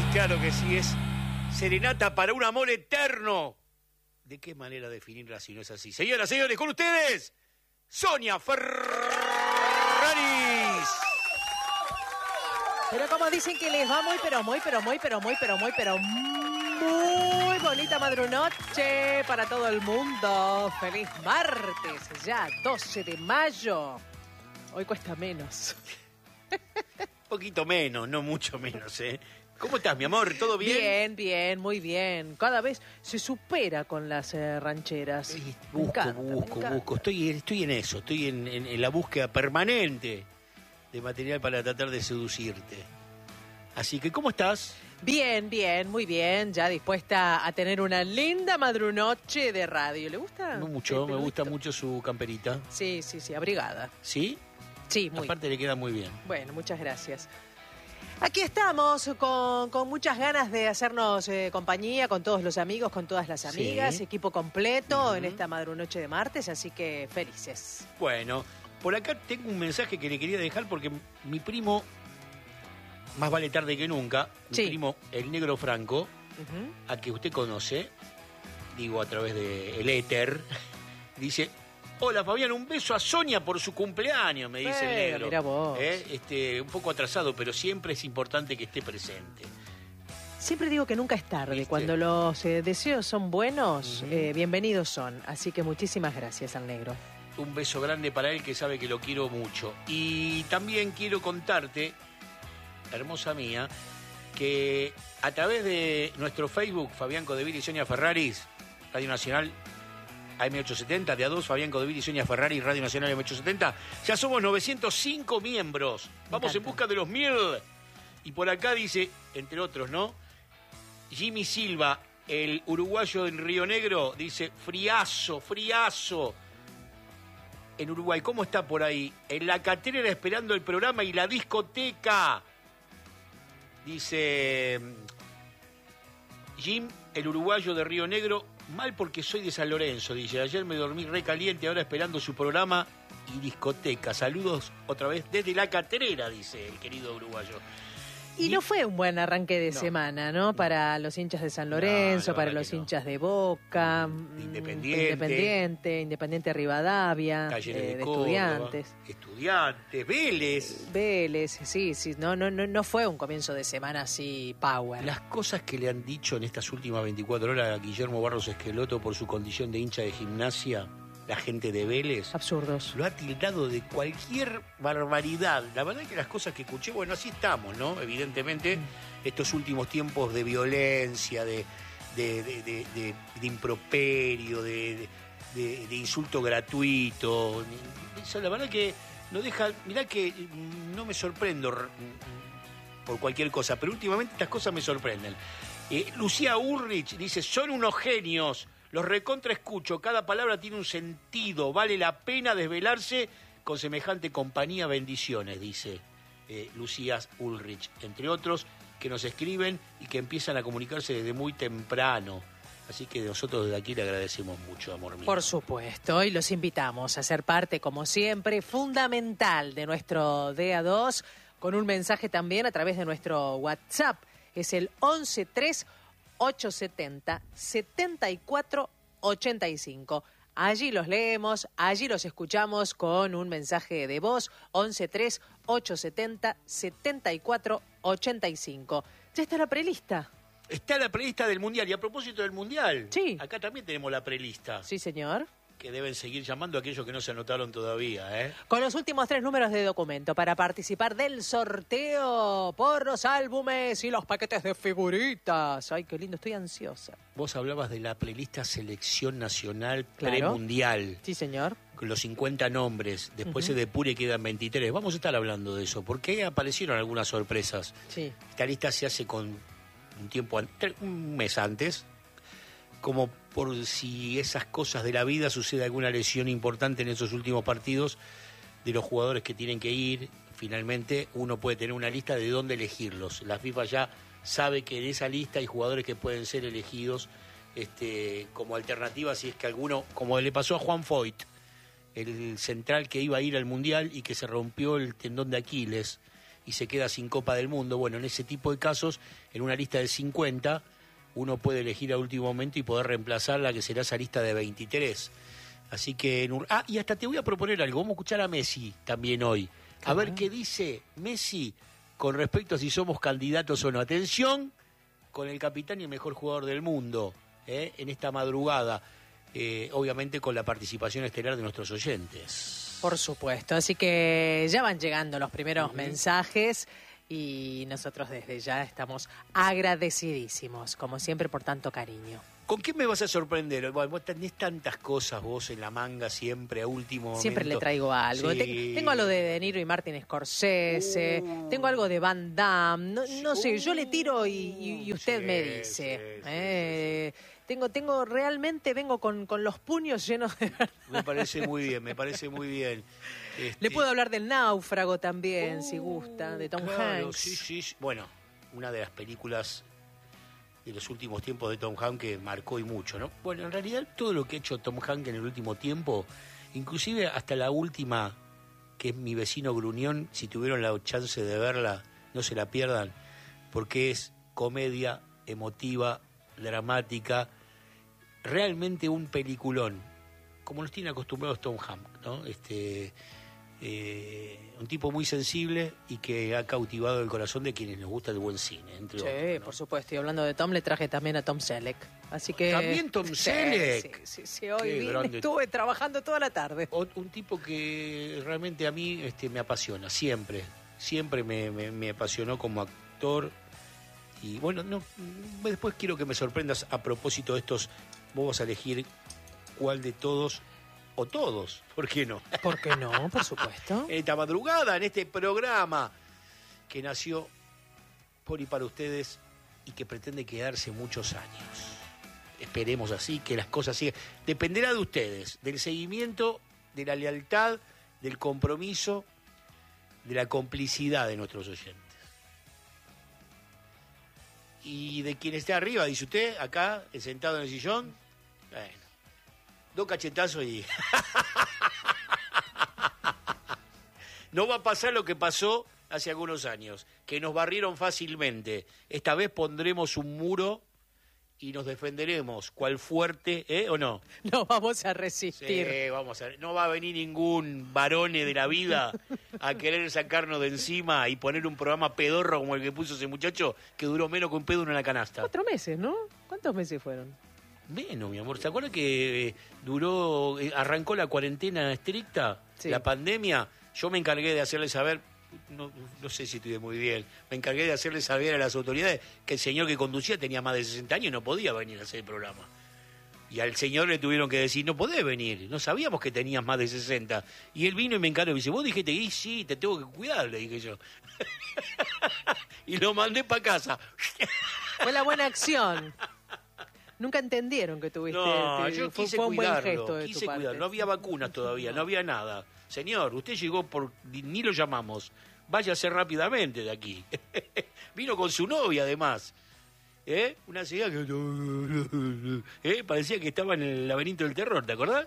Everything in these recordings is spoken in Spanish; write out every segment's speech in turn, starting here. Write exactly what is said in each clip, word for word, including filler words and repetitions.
Claro que sí, es Serenata para un amor eterno. ¿De qué manera definirla si no es así? Señoras, señores, con ustedes, Sonia Ferraris. Pero como dicen que les va muy, pero muy, pero muy, pero muy, pero muy, pero muy bonita madrunoche para todo el mundo. Feliz martes, ya doce de mayo. Hoy cuesta menos. Un poquito menos, no mucho menos, ¿eh? ¿Cómo estás, mi amor? ¿Todo bien? Bien, bien, muy bien. Cada vez se supera con las eh, rancheras. Sí, Me busco, encanta, me busco, encanta. busco. Estoy, estoy en eso, estoy en, en, en la búsqueda permanente de material para tratar de seducirte. Así que, ¿cómo estás? Bien, bien, muy bien. Ya dispuesta a tener una linda madrunoche de radio. ¿Le gusta? No mucho, el me gusta peludito? mucho su camperita. Sí, sí, sí, abrigada. ¿Sí? Sí, muy Aparte le queda muy bien. Bueno, muchas gracias. Aquí estamos con, con muchas ganas de hacernos eh, compañía con todos los amigos, con todas las amigas, Sí. equipo completo Ujú. en esta madrunoche de martes, así que felices. Bueno, por acá tengo un mensaje que le quería dejar porque mi primo, más vale tarde que nunca, mi Sí. primo, el Negro Franco, Ujú. a que usted conoce, digo a través del éter, dice: hola Fabián, un beso a Sonia por su cumpleaños, me dice el Bueno, Negro. mira vos. ¿Eh? Este, un poco atrasado, pero siempre es importante que esté presente. Siempre digo que nunca es tarde. ¿Viste? Cuando los eh, deseos son buenos, Ujú. eh, bienvenidos son. Así que muchísimas gracias al negro. Un beso grande para él, que sabe que lo quiero mucho. Y también quiero contarte, hermosa mía, que a través de nuestro Facebook, Fabián Codeville y Sonia Ferraris, Radio Nacional A M ochocientos setenta, de a dos, Fabián Codeville y Sonia Ferraris, Radio Nacional A M ochocientos setenta, ya somos novecientos cinco miembros. Vamos en encanta. busca de los mil. Y por acá dice, entre otros, ¿no? Jimmy Silva, el uruguayo del Río Negro, dice: friazo, friazo. En Uruguay, ¿cómo está por ahí? En la catrera esperando el programa y la discoteca. Dice Jim, el uruguayo de Río Negro, mal porque soy de San Lorenzo. Dice: ayer me dormí re caliente, ahora esperando su programa y discoteca. Saludos otra vez desde la catrera, dice el querido uruguayo. Y no fue un buen arranque de No. semana, ¿no? Para los hinchas de San Lorenzo, la para verdad los que no. hinchas de Boca, Mm, mm, Independiente. Independiente, Independiente Rivadavia, Talleres eh, de, de Córdoba, Estudiantes. Estudiantes, Vélez. Vélez, sí, sí, no, no, no, no fue un comienzo de semana así power. Las cosas que le han dicho en estas últimas veinticuatro horas a Guillermo Barros Esqueloto por su condición de hincha de Gimnasia, la gente de Vélez, Absurdos. lo ha tildado de cualquier barbaridad. La verdad es que las cosas que escuché, bueno, así estamos, ¿no? Evidentemente, estos últimos tiempos de violencia, de, de, de, de, de- de improperio, de, de, de insulto gratuito. Eso, la verdad que no deja... Mirá que no me sorprendo r- por cualquier cosa, pero últimamente estas cosas me sorprenden. Eh, Lucía Ulrich dice: son unos genios, los recontra escucho, cada palabra tiene un sentido, vale la pena desvelarse con semejante compañía, bendiciones, dice eh, Lucía Ulrich, entre otros, que nos escriben y que empiezan a comunicarse desde muy temprano. Así que nosotros desde aquí le agradecemos mucho, amor mío. Por supuesto, y los invitamos a ser parte, como siempre, fundamental de nuestro D A dos, con un mensaje también a través de nuestro WhatsApp. Es el once tres ochocientos setenta setenta y cuatro ochenta y cinco. Allí los leemos, allí los escuchamos con un mensaje de voz, once tres ochocientos setenta setenta y cuatro ochenta y cinco. Ya está la prelista. Está la prelista del Mundial, y a propósito del Mundial, Sí. acá también tenemos la prelista, Sí, señor. que deben seguir llamando a aquellos que no se anotaron todavía, ¿eh? Con los últimos tres números de documento para participar del sorteo por los álbumes y los paquetes de figuritas. Ay, qué lindo, estoy ansiosa. Vos hablabas de la playlist Selección Nacional Claro. Premundial, Sí, señor. con los cincuenta nombres, después Ujú. se depure y quedan veintitrés. Vamos a estar hablando de eso, porque aparecieron algunas sorpresas. Sí. Esta lista se hace con un tiempo, an- tre- un mes antes, como por si esas cosas de la vida sucede alguna lesión importante en esos últimos partidos de los jugadores que tienen que ir. Finalmente uno puede tener una lista de dónde elegirlos. La FIFA ya sabe que en esa lista hay jugadores que pueden ser elegidos este, como alternativa si es que alguno, como le pasó a Juan Foyt, el central que iba a ir al Mundial y que se rompió el tendón de Aquiles y se queda sin Copa del Mundo. Bueno, en ese tipo de casos, en una lista de cincuenta, uno puede elegir a último momento y poder reemplazar la que será esa lista de veintitrés. Así que... En un... Ah, y hasta te voy a proponer algo. Vamos a escuchar a Messi también hoy. A ver qué dice Messi con respecto a si somos candidatos o no. Atención con el capitán y el mejor jugador del mundo, ¿eh? En esta madrugada. Eh, obviamente con la participación estelar de nuestros oyentes. Por supuesto, así que ya van llegando los primeros uh-huh. mensajes y nosotros desde ya estamos agradecidísimos, como siempre, por tanto cariño. ¿Con qué me vas a sorprender? Bueno, vos tenés tantas cosas vos en la manga siempre, a último momento. Siempre le traigo algo. Sí. Te, tengo algo de De Niro y Martin Scorsese, uh, tengo algo de Van Damme, no, no uh, sé, yo le tiro y, y, y usted sí, me dice. Sí, sí, eh, sí, sí. Tengo, tengo, realmente vengo con, con los puños llenos de verdad. Me parece muy bien, me parece muy bien. Este... Le puedo hablar del Náufrago también, uh, si gusta, de Tom claro, Hanks. Sí, sí, sí. Bueno, una de las películas de los últimos tiempos de Tom Hanks que marcó y mucho, ¿no? Bueno, en realidad todo lo que ha hecho Tom Hanks en el último tiempo, inclusive hasta la última, que es Mi vecino Gruñón, si tuvieron la chance de verla, no se la pierdan, porque es comedia, emotiva, dramática, realmente un peliculón, como nos tiene acostumbrados Tom Hanks, ¿no? Este, eh, un tipo muy sensible y que ha cautivado el corazón de quienes nos gusta el buen cine, entre sí, otros, ¿no? Por supuesto, y hablando de Tom, le traje también a Tom Selleck, así que... ¿También Tom Selleck? Sí, sí, sí, hoy Qué vine, grande. estuve trabajando toda la tarde. Un tipo que realmente a mí este, me apasiona, siempre, siempre me, me, me apasionó como actor. Y bueno, no, después quiero que me sorprendas a propósito de estos. Vos vas a elegir cuál de todos o todos, ¿por qué no? ¿Por qué no? Por supuesto. En esta madrugada, en este programa que nació por y para ustedes y que pretende quedarse muchos años. Esperemos así, que las cosas sigan. Dependerá de ustedes, del seguimiento, de la lealtad, del compromiso, de la complicidad de nuestros oyentes. Y de quien esté arriba, dice usted, acá, sentado en el sillón, bueno, dos cachetazos y... No va a pasar lo que pasó hace algunos años, que nos barrieron fácilmente. Esta vez pondremos un muro y nos defenderemos, cual fuerte, ¿eh? ¿O no? No vamos a resistir. Sí, vamos a... No va a venir ningún varone de la vida a querer sacarnos de encima y poner un programa pedorro como el que puso ese muchacho, que duró menos que un pedo en la canasta. Cuatro meses, ¿no? ¿Cuántos meses fueron? Menos, mi amor. ¿Se acuerda que duró, arrancó la cuarentena estricta, sí. La pandemia? Yo me encargué de hacerle saber... No, no sé si estuve muy bien, me encargué de hacerle saber a las autoridades que el señor que conducía tenía más de sesenta años y no podía venir a hacer el programa. Y al señor le tuvieron que decir, no podés venir, no sabíamos que tenías más de sesenta. Y él vino y me encargó y dice, vos dijiste, y sí, te tengo que cuidar, le dije yo. Y lo mandé para casa. Fue la buena acción. Nunca entendieron que tuviste... No, te, yo fue, quise fue un cuidarlo, buen gesto de quise tu parte. cuidarlo. No había vacunas todavía, no había nada. Señor, usted llegó por... ni lo llamamos. Váyase rápidamente de aquí. Vino con su novia, además. ¿Eh? Una señora que... ¿Eh? Parecía que estaba en el laberinto del terror, ¿te acordás?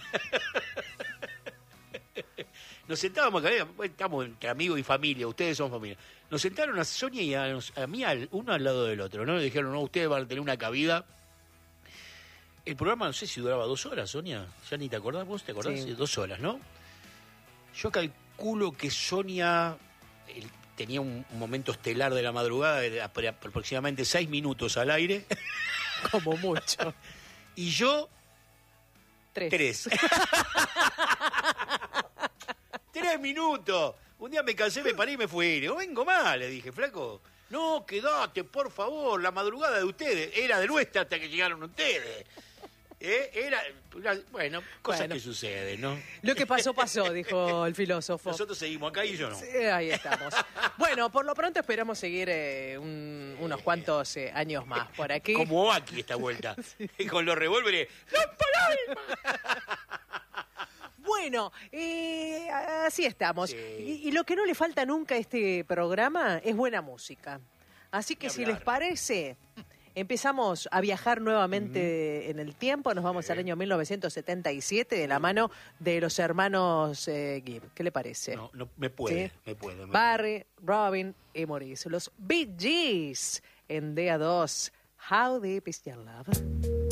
Nos sentábamos acá, estamos entre amigos y familia, ustedes son familia. Nos sentaron a Sonia y a, a mí, al, uno al lado del otro, ¿no? Le dijeron, no, ustedes van a tener una cabida. El programa, no sé si duraba dos horas, Sonia. Ya ni te acordás, vos te acordás, sí. Dos horas, ¿no? Yo calculo que Sonia eh, tenía un, un momento estelar de la madrugada, de aproximadamente seis minutos al aire. Como mucho. Y yo... Tres. Tres. Tres minutos. Un día me cansé, me paré y me fui. No vengo más, le dije, flaco. No, quedate, por favor, la madrugada de ustedes. Era de nuestra hasta que llegaron ustedes. ¿Eh? Era, bueno, cosas bueno, que suceden, ¿no? Lo que pasó, pasó, dijo el filósofo. Nosotros seguimos acá y yo no. Sí, ahí estamos. Bueno, por lo pronto esperamos seguir eh, un, unos cuantos eh, años más por aquí. Como aquí esta vuelta. Sí. Y con los revólveres. Bueno, eh, así estamos. Sí. Y, y lo que no le falta nunca a este programa es buena música. Así que si les parece, empezamos a viajar nuevamente uh-huh. en el tiempo, nos vamos sí. al año mil novecientos setenta y siete de la mano de los hermanos eh, Gibb. ¿Qué le parece? No, no me puede, ¿sí? me puede. Me Barry, Robin y Maurice, los Bee Gees en D A dos. How Deep Is Your Love?